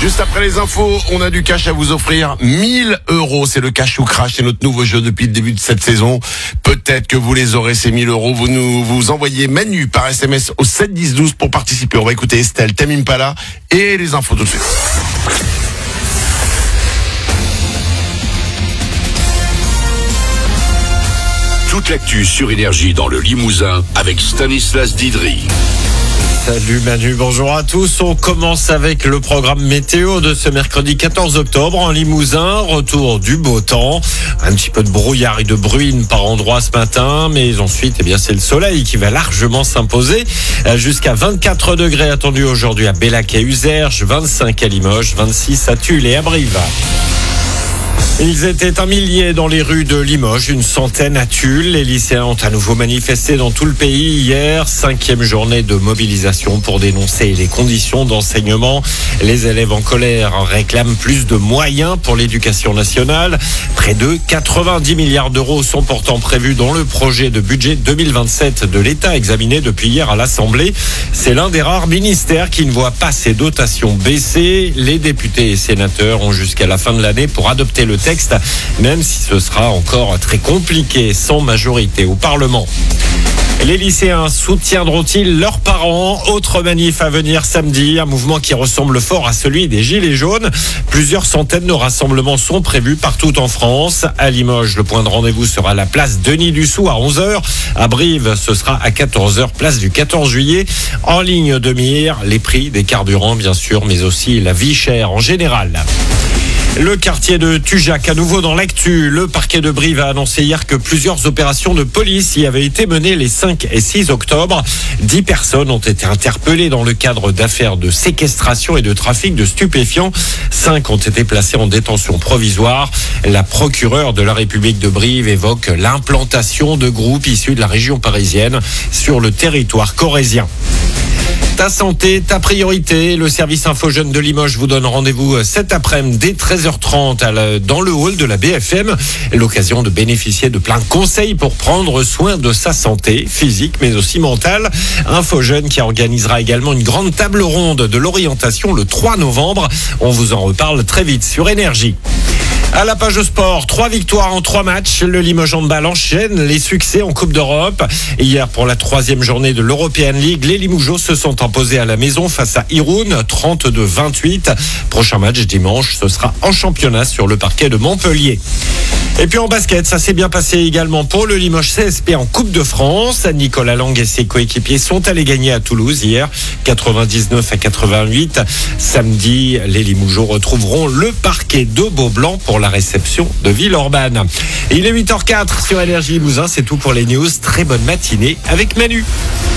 Juste après les infos, on a du cash à vous offrir. 1000 €, c'est le cash ou crash, c'est notre nouveau jeu depuis le début de cette saison. Peut-être que vous les aurez, ces 1000 €. Vous envoyez Manu par SMS au 7 10 12 pour participer. On va écouter Estelle, Tame Impala et les infos tout de suite. Toute l'actu sur Énergie dans le Limousin avec Stanislas Didry. Salut Manu, bonjour à tous. On commence avec le programme météo de ce mercredi 14 octobre en Limousin. Retour du beau temps. Un petit peu de brouillard et de bruine par endroits ce matin. Mais ensuite, c'est le soleil qui va largement s'imposer. Jusqu'à 24 degrés attendus aujourd'hui à Bellac et Uzerge, 25 à Limoges, 26 à Tulle et à Brive. Ils étaient un millier dans les rues de Limoges, une centaine à Tulle. Les lycéens ont à nouveau manifesté dans tout le pays hier. 5e journée de mobilisation pour dénoncer les conditions d'enseignement. Les élèves en colère réclament plus de moyens pour l'éducation nationale. Près de 90 milliards d'euros sont pourtant prévus dans le projet de budget 2027 de l'État examiné depuis hier à l'Assemblée. C'est l'un des rares ministères qui ne voit pas ses dotations baisser. Les députés et sénateurs ont jusqu'à la fin de l'année pour adopter le texte, même si ce sera encore très compliqué sans majorité au Parlement. Les lycéens soutiendront-ils leurs parents? Autre manif à venir samedi, un mouvement qui ressemble fort à celui des Gilets jaunes. Plusieurs centaines de rassemblements sont prévus partout en France. À Limoges, le point de rendez-vous sera la place Denis-Dussopt à 11h. À Brive, ce sera à 14h, place du 14 juillet. En ligne de mire, les prix des carburants, bien sûr, mais aussi la vie chère en général. Le quartier de Tujac, à nouveau dans l'actu. Le parquet de Brive a annoncé hier que plusieurs opérations de police y avaient été menées les 5 et 6 octobre. 10 personnes ont été interpellées dans le cadre d'affaires de séquestration et de trafic de stupéfiants. 5 ont été placés en détention provisoire. La procureure de la République de Brive évoque l'implantation de groupes issus de la région parisienne sur le territoire corrézien. Ta santé, ta priorité. Le service Info Jeunes de Limoges vous donne rendez-vous cet après-midi dès 13h30 dans le hall de la BFM. L'occasion de bénéficier de plein de conseils pour prendre soin de sa santé physique mais aussi mentale. Info Jeunes qui organisera également une grande table ronde de l'orientation le 3 novembre. On vous en reparle très vite sur Énergie. À la page sport, 3 victoires en 3 matchs. Le Limoges Handball enchaîne les succès en Coupe d'Europe. Hier, pour la 3e journée de l'European League, les Limougeaux se sont imposés à la maison face à Irun, 32-28. Prochain match dimanche, ce sera en championnat sur le parquet de Montpellier. Et puis en basket, ça s'est bien passé également pour le Limoges CSP en Coupe de France. Nicolas Lang et ses coéquipiers sont allés gagner à Toulouse hier, 99-88. Samedi, les Limougeaux retrouveront le parquet de Beaublanc pour la réception de Villeurbanne. Il est 8h04 sur Énergie Limousin, c'est tout pour les news. Très bonne matinée avec Manu.